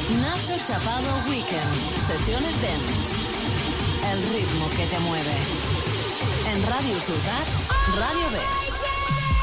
Nacho Chapado Weekend. Sesiones dance. El ritmo que te mueve. En Radio Ciutat, Radio B.